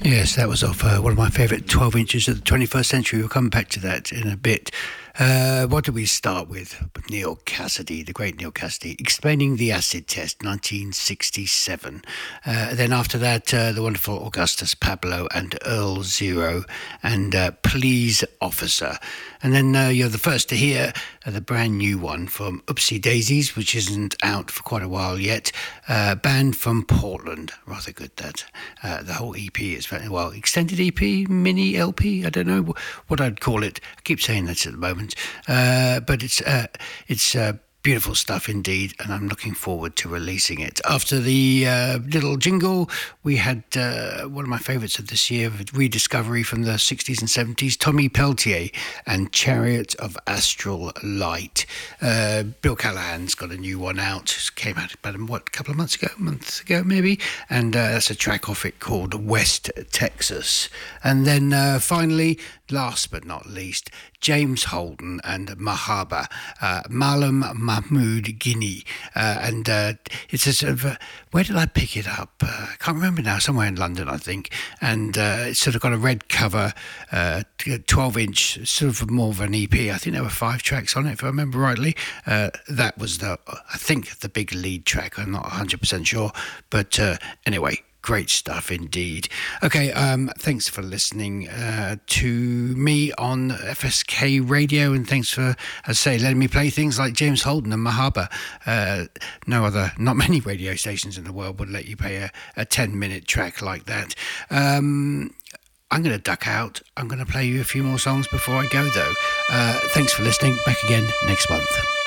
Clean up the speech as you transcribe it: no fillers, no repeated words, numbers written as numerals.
Yes, that was off one of my favourite 12 inches of the 21st century. We'll come back to that in a bit. What do we start with? Neil Cassidy, the great Neil Cassidy, Explaining the Acid Test, 1967. Then after that, the wonderful Augustus Pablo and Earl Zero and Please Officer. And then you're the first to hear the brand new one from Oopsie Daisies, which isn't out for quite a while yet. Band from Portland. Rather good, that. The whole EP is very well. Extended EP, mini LP, I don't know what I'd call it. I keep saying that at the moment. But it's beautiful stuff indeed, and I'm looking forward to releasing it. After the little jingle, we had one of my favourites of this year, rediscovery from the 60s and 70s, Tommy Peltier and Chariot of Astral Light. Bill Callahan's got a new one out, came out about a couple of months ago maybe, and that's a track off it called West Texas. And then finally, last but not least, James Holden and Mahaba, Malam Mahmood Guinea. And it's a sort of, where did I pick it up? I can't remember now, somewhere in London, I think. And it's sort of got a red cover, 12-inch, sort of more of an EP. I think there were 5 tracks on it, if I remember rightly. That was, I think, the big lead track. I'm not 100% sure. But anyway, great stuff indeed. Okay, thanks for listening to me on FSK Radio, and thanks for, as I say, letting me play things like James Holden and Mahaba. Not many radio stations in the world would let you play a 10-minute track like that. I'm going to duck out. I'm going to play you a few more songs before I go, though. Thanks for listening. Back again next month.